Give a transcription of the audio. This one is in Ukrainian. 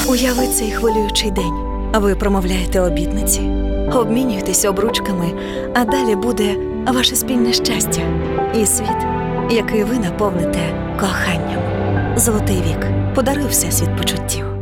Уяви цей хвилюючий день. Ви промовляєте обітниці, обмінюєтесь обручками, а далі буде ваше спільне щастя і світ, який ви наповните коханням. Золотий вік. Подаруй Всесвіт почуттів.